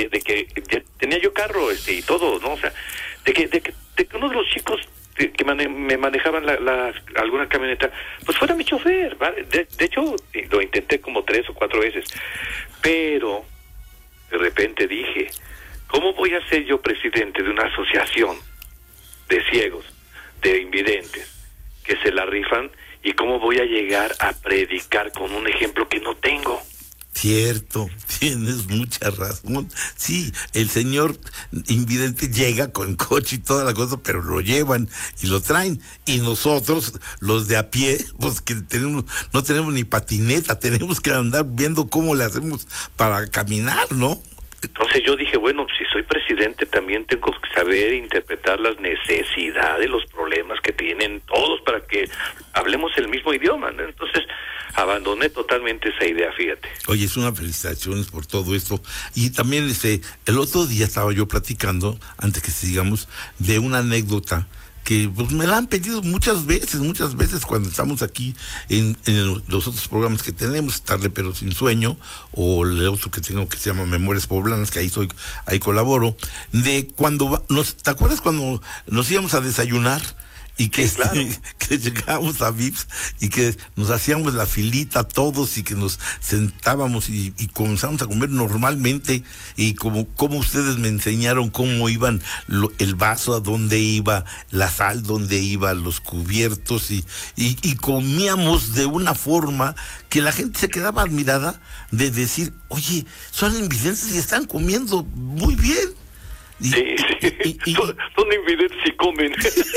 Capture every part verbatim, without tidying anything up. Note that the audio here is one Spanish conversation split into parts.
de, de que ya tenía yo carro este y todo, ¿no? O sea, de que, de que, de que uno de los chicos que, que mane, me manejaban la, la, alguna camioneta, pues fuera mi chofer, ¿vale? De, de hecho, lo intenté como tres o cuatro veces, pero de repente dije, ¿cómo voy a ser yo presidente de una asociación de ciegos, de invidentes, que se la rifan, y cómo voy a llegar a predicar con un ejemplo que no tengo? Cierto, tienes mucha razón. Sí, el señor invidente llega con coche y toda la cosa, pero lo llevan y lo traen. Y nosotros, los de a pie, pues que tenemos, no tenemos ni patineta, tenemos que andar viendo cómo le hacemos para caminar, ¿no? Entonces yo dije, bueno, si soy presidente también tengo que saber interpretar las necesidades, los problemas que tienen todos para que hablemos el mismo idioma, ¿no? Entonces abandoné totalmente esa idea, fíjate. Oye, es una felicitaciones por todo esto. Y también este, el otro día estaba yo platicando, antes que sigamos, de una anécdota que pues me la han pedido muchas veces, muchas veces cuando estamos aquí en, en los otros programas que tenemos, Tarde pero sin sueño, o el otro que tengo que se llama Memorias Poblanas, que ahí soy, ahí colaboro, de cuando nos, ¿te acuerdas cuando nos íbamos a desayunar? Y que, sí, claro. que llegábamos a Vips y que nos hacíamos la filita todos y que nos sentábamos y, y comenzamos a comer normalmente, y como, como ustedes me enseñaron cómo iban lo, el vaso, a dónde iba la sal, dónde iban los cubiertos, y, y, y comíamos de una forma que la gente se quedaba admirada de decir, oye, son invidentes y están comiendo muy bien. Y, sí, sí. Y, y, son, son invidentes y comen.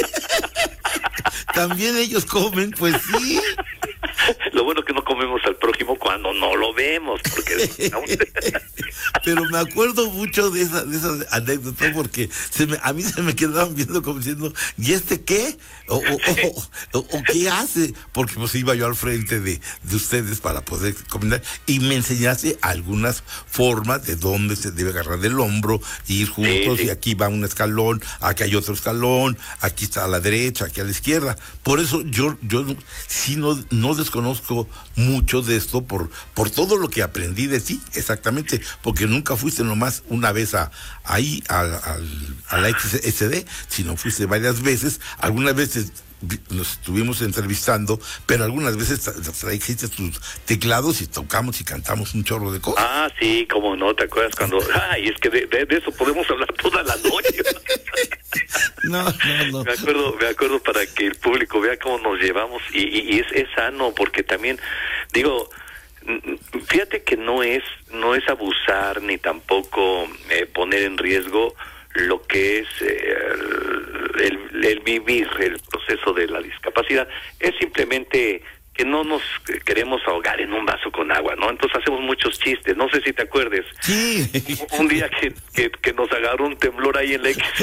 También ellos comen, pues sí. Lo bueno que no comemos al prójimo cuando no lo vemos, porque pero me acuerdo mucho de esa, de esas anécdotas, porque se me, a mí se me quedaban viendo como diciendo, ¿y este qué? O, o, o, o, o qué hace, porque pues iba yo al frente de, de ustedes para poder comentar, y me enseñaste algunas formas de dónde se debe agarrar del hombro, ir juntos, sí, sí. Y aquí va un escalón, aquí hay otro escalón, aquí está a la derecha, aquí a la izquierda. Por eso yo, yo sí no, no desconozco mucho de esto por, por todo lo que aprendí de ti, exactamente, porque nunca fuiste nomás una vez a, ahí a, a, a la X S D, sino fuiste varias veces, algunas veces nos estuvimos entrevistando, pero algunas veces trajiste tus teclados y tocamos y cantamos un chorro de cosas. Ah, sí, cómo no, ¿te acuerdas cuando? Ay, es que de, de, de eso podemos hablar toda la noche. No, no, no. Me acuerdo, me acuerdo para que el público vea cómo nos llevamos, y, y, y es, es sano, porque también, digo, fíjate que no es, no es abusar ni tampoco eh, poner en riesgo lo que es eh, el, el, el vivir el proceso de la discapacidad. Es simplemente que no nos queremos ahogar en un vaso con agua, ¿no? Entonces hacemos muchos chistes, no sé si te acuerdes. Sí. Un día que, que, que nos agarró un temblor ahí en la X.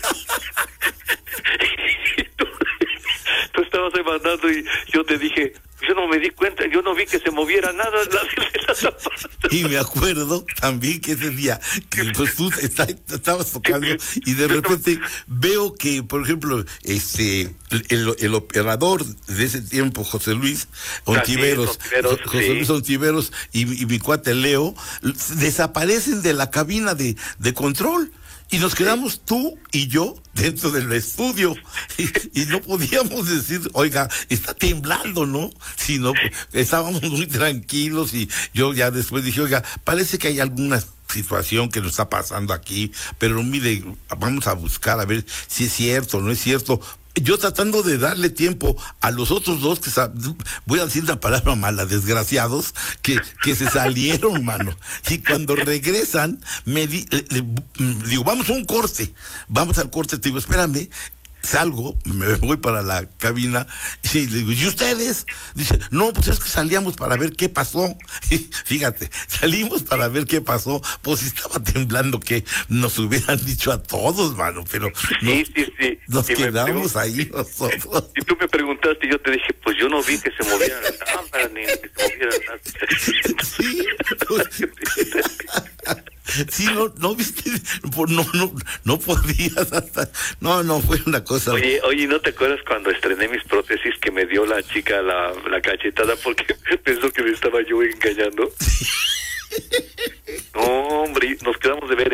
tú, tú estabas demandando y yo te dije, yo no me di cuenta, yo no vi que se moviera nada. Y me acuerdo también que ese día que pues tú está, estabas tocando y de repente veo que, por ejemplo, este el, el operador de ese tiempo, José Luis Ontiveros, Ontiveros José sí. Luis Ontiveros y, y mi cuate Leo desaparecen de la cabina de, de control. Y nos quedamos tú y yo dentro del estudio y, y no podíamos decir, oiga, está temblando, ¿no? Sino estábamos muy tranquilos y yo ya después dije, oiga, parece que hay alguna situación que nos está pasando aquí, pero mire, vamos a buscar a ver si es cierto o no es cierto. Yo tratando de darle tiempo a los otros dos que voy a decir la palabra mala, desgraciados, que, que se salieron, mano. Y cuando regresan, me di, le, le, digo, vamos a un corte, vamos al corte, te digo, espérame. Salgo, me voy para la cabina y le digo, ¿y ustedes? Dice, no, pues es que salíamos para ver qué pasó. Y fíjate, salimos para ver qué pasó, pues estaba temblando que nos hubieran dicho a todos, mano, pero sí, nos, sí, sí. nos y quedamos ahí nosotros. Y tú me preguntaste y yo te dije, pues yo no vi que se movieran las lámparas ni que se movieran las... Sí, pues, sí, no, no viste, no, no, no podías hasta, no, no, fue una cosa. Oye, oye, ¿no te acuerdas cuando estrené mis prótesis que me dio la chica la, la cachetada porque pensó que me estaba yo engañando? No, hombre, nos quedamos de ver